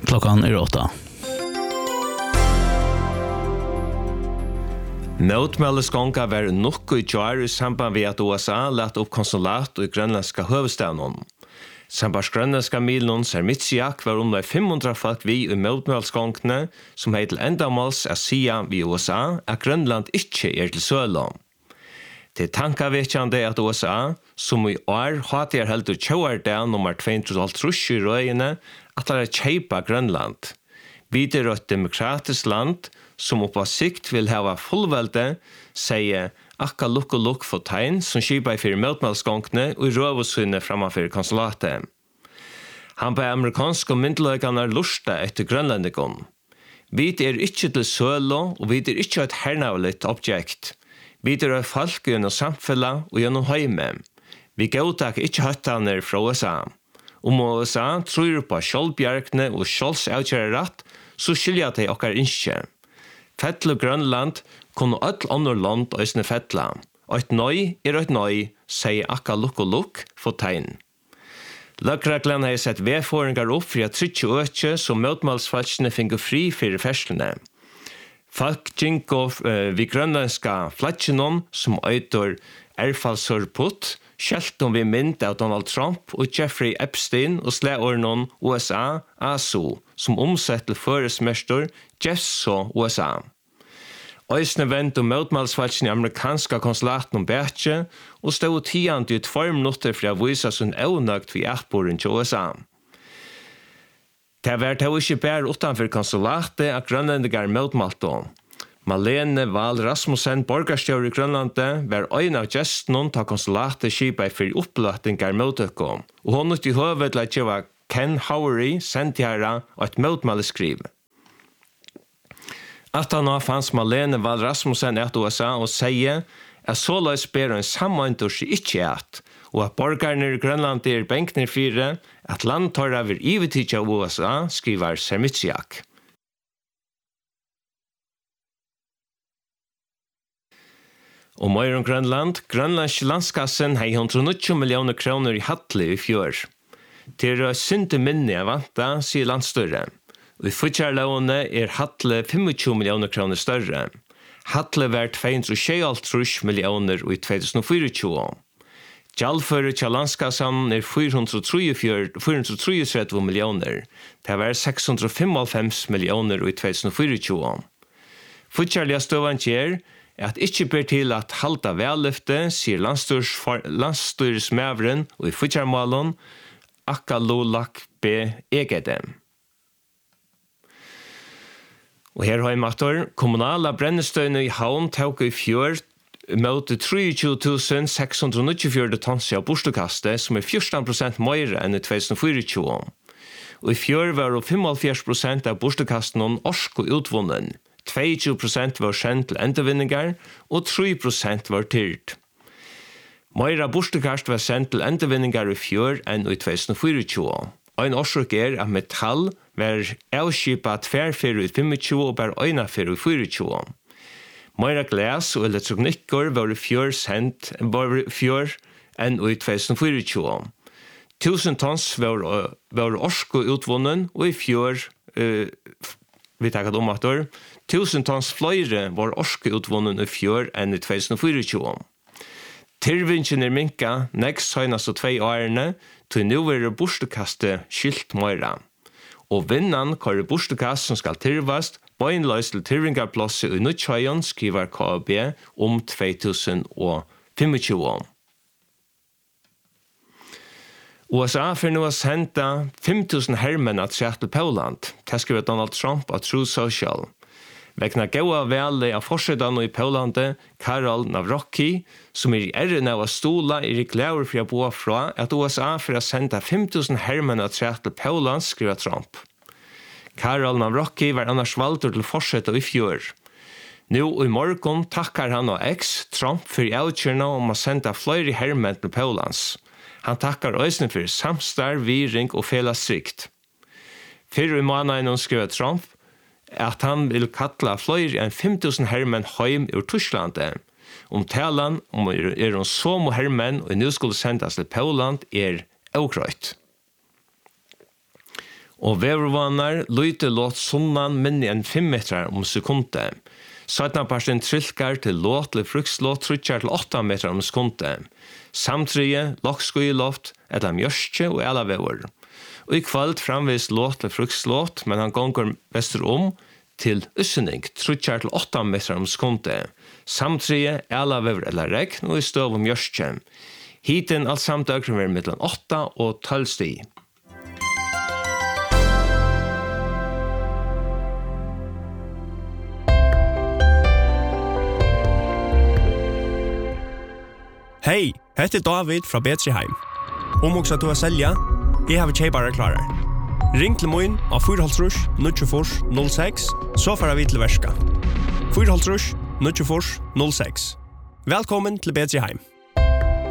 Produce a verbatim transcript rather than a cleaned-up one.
Klockan är åtta. Motmælesgonga var nokku i jar i samband med at U S A lät upp konsulat i grønlandska huvudstaden. Sambars grønlandska milen Sermitsiak var om de fem hundre folk vi i motmælesgongene som heit til endamåls a sia vi U S A at Grønland ikkje er til søla. Det tankavekkjande at U S A, som i år hatt er heldur tjauardag nummer to hundre og halvtreds i røyene, at det er kjeipa Grønland. Videre et demokratisk land som på sikt vil hava fullvelde, sier akka lukk og lukk for tegn som skipa i fire møtmålsgångene og i røvesynne framfor konsulatet. Han på amerikanske myndeløkene lusta etter grønlendigon. Vi er ikke til sølo, og vi er ikke et hernavligt objekt. Vi er folk gjennom samfunnet og gjennom høyme. Vi gautak ikke høttaner fra U S A. Om U S A tror på sjølvbjergene og sjølvsavkjære rett, så skiljer de okkar innskje. Fettle Grønland kunne all andre land øsne fettla. Eit nøy er eit nøy, sier akka lukk og lukk for tegn. Løkreglen har sett vedføringar opp for at trykke økje som møtmålsfalskene finner fri for ferslene. Folk gjenko uh, vi grønlandska flatjenon som øytor erfallsørputt, skjelt om vi mynd av Donald Trump og Jeffrey Epstein og slæårnon U S A, A S O, som omsettel føresmester Jeffso U S A. Øysene vent om møtmålsfalsen i amerikanska konsulaten om bætje, og stod tiant ut tvær minutter for å vise som øvnøgt vi atboren til U S A. Det har vært ikke bare utenfor konsulatet at grønlendinger møtmålte. Malene Wahl Rasmussen, borgarstjør i Grønlandet, var en av gestene til konsulatet skipet for oppløttinger møtøkkom, og hun ut i høvet til at det var Ken Howery sendt her og et møtmåleskriv. At han nå fanns Malene Wahl Rasmussen et U S A og sier at så løs ber en sammentur seg ikke et, og at borgerne i Grønland er benkner fire, at landtøyre vil ivetid av U S A, skriver Sermitsiak. Og mer om Grønland, Grønlands landskassen har one hundred ninety millioner kroner i hatle i fjør. Til å synte minne av vanta, sier landstøyre. Og i futjarlåne er hatle twenty-five millioner kroner større. Hatle vært two hundred sixty millioner i twenty twenty-four. Gjaldføret til landskassan er four hundred thirty millioner. Det var six hundred fifty-five millioner i twenty twenty-four. Futjarliga støvan kjer at ikkje ber til at halda velløfte, sier landstyresmævren og i futjarmalen Akka Lolak B. Egedem. Og her har jeg matter, kommunala brennestøyne i havn tåk i fjør mot twenty-two thousand six hundred ninety-four tons av bostadkaste, som er fourteen percent mer enn i twenty twenty-four. Og i fjør var det fifty-five percent av bostadkasten orsk og utvunnen. twenty-two percent var sendt til endevinninger, og three percent var tyrt. Meira bostadkast var sendt til endevinninger i fjør enn i twenty twenty-four. Ein årsøk er at metall var avskipet tverrfyr i twenty-five og bare øynafyr i twenty-four. Meira glas og elektronikker var i fjør sendt var fjør enn i twenty twenty-four. Tusen tons var, var orsko utvunnen, og i fjør uh, vi takket om at det tusen tons fløyre var orske utvunnen i fjør enn i twenty twenty-four. Tirvinsjen er minka, nekst søgnast og tvei årene, til nu er det bostekastet skilt møyra. Og vinnan kår det bostekast som skal tirvast, bøynløys til tirvingarplosset i Nutsjøyen, skriver K A B om twenty twenty-five. U S A for nå å sende five thousand hermenn at seg til Poland. Det skriver Donald Trump av True Social. Vekna gåa vele av forsedan i Polandet, Karol Nawrocki, som er i æren av stola, er i gleder for å bo fra at U S A for å sende five thousand hermenn at seg til Poland, skriver Trump. Karol Nawrocki var annars valgt til forsedan i fjør. Nå i morgen takkar han og X Trump for avkjørna om å sende flere hermenn til Polands. Han takkar øysene for samstar, viring og felastrikt. Fyrre i måneden skrev Trump at han vil kalla flere enn five thousand hermenn heim ur Tysklandet. Om talan om er om som hermenn og nu skulle sendas til Poland er avkrøyt. Og vevervanar lyder låt sunnan minni enn fem meter om sekundet. Søtnaparsten trilkar til låt til frukslåt trutjar til åtta meter om sekundet. Samtrige, lokskoi loft, etter mjørske og elavevor. Og i kveld framvis låt til frukslåt, men han gonger vester om til ussening, trutjar til åtta meter om sekundet. Samtrige, elavevor eller regn og i støv om mjørske. Hiten alt samt økren vil mellom åtta og tolv sti. Hei, hette David fra Betriheim. Om også at du har selja, jeg har kjeipare klarer. Ring til moin av fire null null null seks, så får vi til verska. fire null null null seks. Velkommen til Betriheim.